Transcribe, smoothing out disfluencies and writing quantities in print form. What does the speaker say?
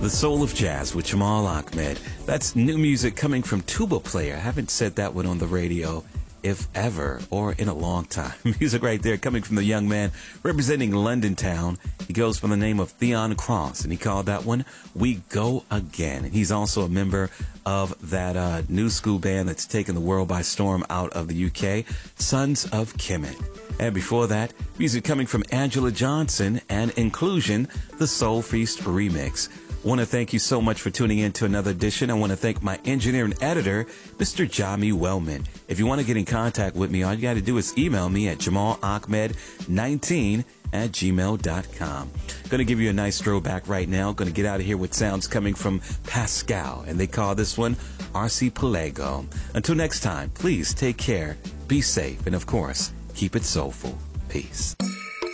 The Soul of Jazz with Jamal Ahmed. That's new music coming from tuba player. I haven't said that one on the radio, if ever, or in a long time. Music right there coming from the young man representing London Town. He goes by the name of Theon Cross, and he called that one We Go Again. And he's also a member of that new school band that's taken the world by storm out of the UK, Sons of Kemet. And before that, music coming from Angela Johnson and Inclusion, the Soul Feast remix. I want to thank you so much for tuning in to another edition. I want to thank my engineer and editor, Mr. Jami Wellman. If you want to get in contact with me, all you got to do is email me at jamalahmed19@gmail.com. Going to give you a nice throwback right now. Going to get out of here with sounds coming from Pascal, and they call this one Archipelago. Until next time, please take care, be safe, and of course, keep it soulful. Peace.